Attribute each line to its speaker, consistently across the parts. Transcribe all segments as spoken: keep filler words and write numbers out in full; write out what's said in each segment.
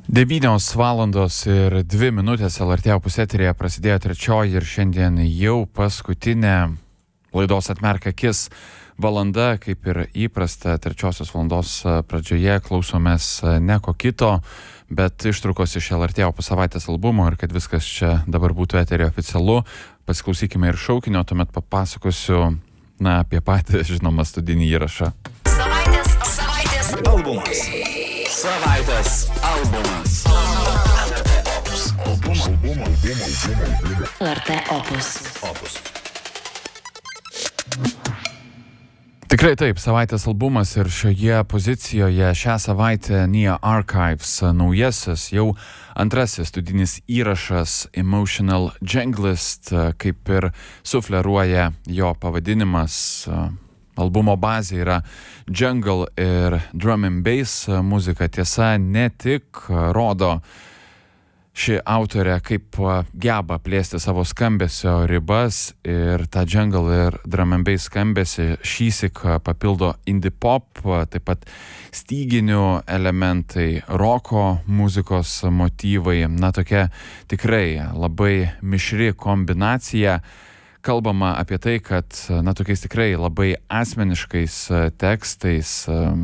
Speaker 1: devynios valandos ir dvi minutės L R T Opus eteryje prasidėjo trečioji ir šiandien jau paskutinė laidos Atmerk akis valanda, kaip ir įprasta trečiosios valandos pradžioje klausomės ne ko kito, bet ištraukos iš L R T Opus savaitės albumo ir kad viskas čia dabar būtų eteryje oficialu, pasiklausykime ir šaukinio, tuomet papasakosiu na, apie patį žinomą studinį įrašą.
Speaker 2: Savaitės, savaitės albumas. Savaitės albumas. L R T Opus. Opus.
Speaker 1: Tikrai taip, savaitės albumas ir šioje pozicijoje šią savaitę Nia Archives naujasis, jau antrasis studinis įrašas Emotional Junglist, kaip ir sufleruoja jo pavadinimas. Albumo bazė yra jungle ir drum and bass muzika. Tiesa, ne tik rodo ši autorė, kaip geba plėsti savo skambesio ribas ir tą jungle ir drum and bass skambesį šįsyk papildo indie pop, taip pat styginių elementai, roko muzikos motyvai. Na, tokia tikrai labai mišri kombinacija. Kalbama apie tai, kad, na, tokiais tikrai labai asmeniškais tekstais,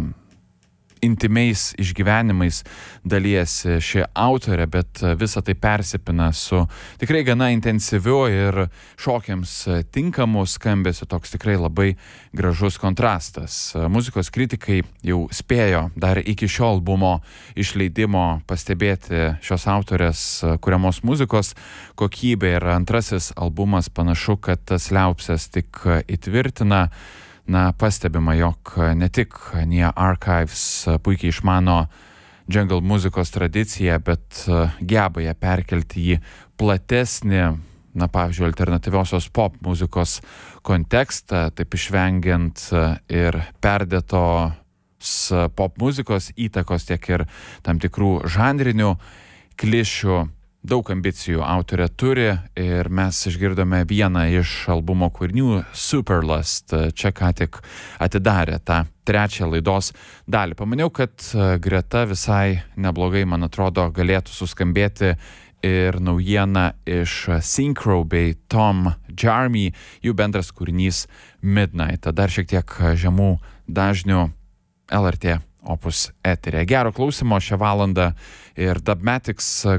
Speaker 1: intimiais išgyvenimais dalijasi ši autorė, bet visa tai persipina su tikrai gana intensyviu ir šokiams tinkamu skambesiu, toks tikrai labai gražus kontrastas. Muzikos kritikai jau spėjo dar iki šio albumo išleidimo pastebėti šios autorės kuriamos muzikos kokybę ir antrasis albumas panašu, kad tas liaupsės tik įtvirtina. Na, pastebima, jog ne tik Nia Archives puikiai išmano jungle muzikos tradiciją, bet geba ją perkelti į platesnį, na, pavyzdžiui, alternatyviosios pop muzikos kontekstą, taip išvengiant ir perdėtos pop muzikos įtakos, tiek ir tam tikrų žanrinių klišių. Daug ambicijų autorė turi ir mes išgirdome vieną iš albumo kūrinių, Superlust, čia ką tik atidarė tą trečią laidos dalį. Pamaniau, kad greta visai neblogai, man atrodo, galėtų suskambėti ir naujiena iš Synchro bei Tom Jarmy, jų bendras kūrinys Midnight. Dar šiek tiek žemų dažnių L R T Opus eterė. Gero klausimo šią valandą ir Dubmatics